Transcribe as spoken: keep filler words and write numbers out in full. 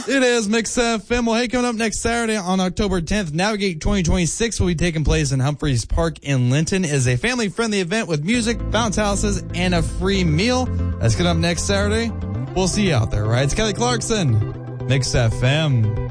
It is Mix F M. Well, hey, coming up next Saturday on October tenth, Navigate twenty twenty-six will be taking place in Humphreys Park in Linton. It is a family-friendly event with music, bounce houses, and a free meal. That's coming up next Saturday. We'll see you out there, right? It's Kelly Clarkson, Mix F M.